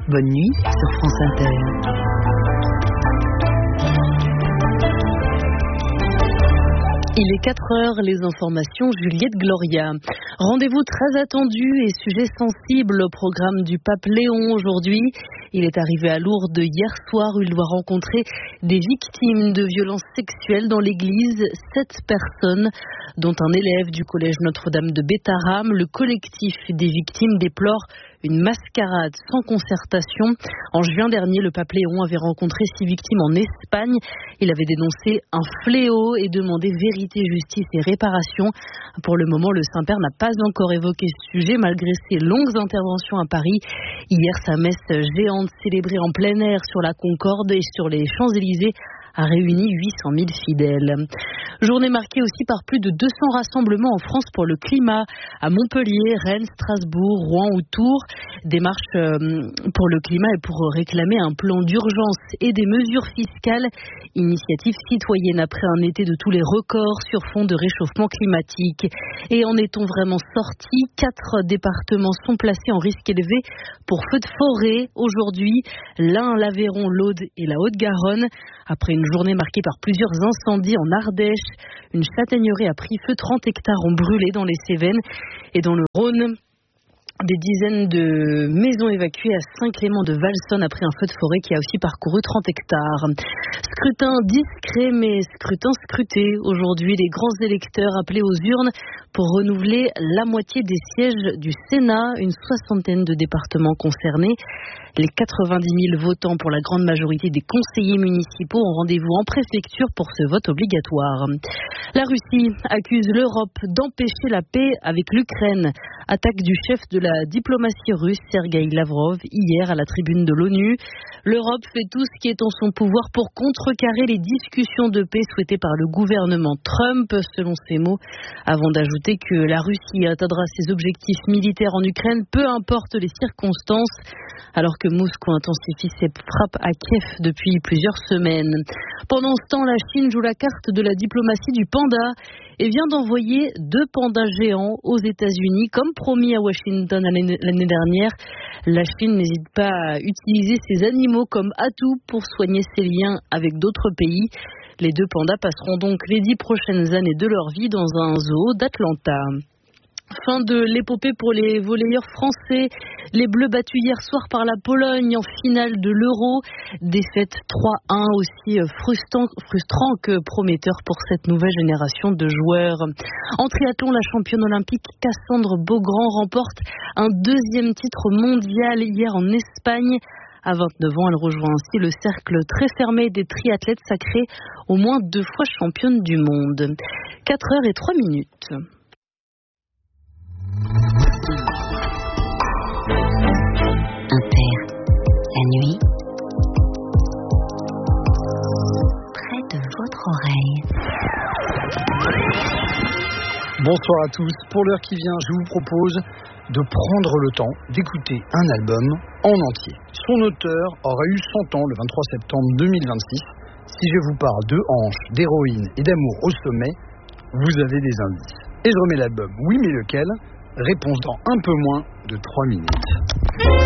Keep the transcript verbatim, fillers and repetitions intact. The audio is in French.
Bonne nuit sur France Inter. Il est quatre heures, les informations, Juliette Gloria. Rendez-vous très attendu et sujet sensible au programme du pape Léon aujourd'hui. Il est arrivé à Lourdes hier soir où il doit rencontrer des victimes de violences sexuelles dans l'église. Sept personnes, dont un élève du collège Notre-Dame de Bétharram. Le collectif des victimes déplore une mascarade sans concertation. En juin dernier, le pape Léon avait rencontré six victimes en Espagne. Il avait dénoncé un fléau et demandé vérité, justice et réparation. Pour le moment, le Saint-Père n'a pas encore évoqué ce sujet malgré ses longues interventions à Paris. Hier, sa messe géante célébrée en plein air sur la Concorde et sur les Champs-Élysées a réuni huit cent mille fidèles. Journée marquée aussi par plus de deux cents rassemblements en France pour le climat, à Montpellier, Rennes, Strasbourg, Rouen ou Tours. Des marches pour le climat et pour réclamer un plan d'urgence et des mesures fiscales. Initiative citoyenne après un été de tous les records sur fond de réchauffement climatique. Et en est-on vraiment sorti? Quatre départements sont placés en risque élevé pour feux de forêt aujourd'hui. L'Ain, l'Aveyron, l'Aude et la Haute-Garonne. Après une journée marquée par plusieurs incendies en Ardèche, une châtaigneraie a pris feu, trente hectares ont brûlé dans les Cévennes et dans le Rhône. Des dizaines de maisons évacuées à Saint-Clément-de-Valsonne après un feu de forêt qui a aussi parcouru trente hectares. Scrutin discret mais scrutin scruté. Aujourd'hui, les grands électeurs appelés aux urnes pour renouveler la moitié des sièges du Sénat, une soixantaine de départements concernés. Les quatre-vingt-dix mille votants pour la grande majorité des conseillers municipaux ont rendez-vous en préfecture pour ce vote obligatoire. La Russie accuse l'Europe d'empêcher la paix avec l'Ukraine. Attaque du chef de la diplomatie russe, Sergueï Lavrov, hier à la tribune de l'ONU. L'Europe fait tout ce qui est en son pouvoir pour contrecarrer les discussions de paix souhaitées par le gouvernement Trump, selon ses mots, avant d'ajouter que la Russie atteindra ses objectifs militaires en Ukraine, peu importe les circonstances, alors que Moscou intensifie ses frappes à Kiev depuis plusieurs semaines. Pendant ce temps, la Chine joue la carte de la diplomatie du panda et vient d'envoyer deux pandas géants aux États-Unis, comme promis à Washington l'année dernière. La Chine n'hésite pas à utiliser ces animaux comme atout pour soigner ses liens avec d'autres pays. Les deux pandas passeront donc les dix prochaines années de leur vie dans un zoo d'Atlanta. Fin de l'épopée pour les volleyeurs français. Les Bleus battus hier soir par la Pologne en finale de l'Euro. Défaite trois un aussi frustrant, frustrant que prometteur pour cette nouvelle génération de joueurs. En triathlon, la championne olympique Cassandre Beaugrand remporte un deuxième titre mondial hier en Espagne. À vingt-neuf ans, elle rejoint ainsi le cercle très fermé des triathlètes sacrés, au moins deux fois championne du monde. quatre heures et trois minutes. Inter, la nuit, près de votre oreille. Bonsoir à tous. Pour l'heure qui vient, je vous propose de prendre le temps d'écouter un album en entier. Son auteur aurait eu cent ans le vingt-trois septembre deux mille vingt-six. Si je vous parle de hanches, d'héroïne et d'amour au sommet, vous avez des indices. Et je remets l'album. Oui, mais lequel ? Réponse dans un peu moins de trois minutes.